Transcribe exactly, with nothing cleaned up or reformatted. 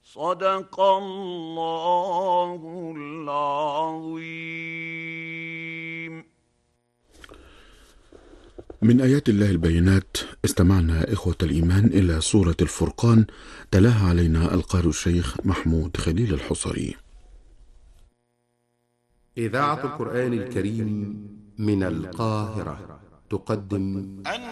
صدق الله العظيم. من آيات الله البينات استمعنا إخوة الإيمان إلى سورة الفرقان، تلاها علينا القارئ الشيخ محمود خليل الحصري. إذاعة القرآن الكريم من القاهرة تقدم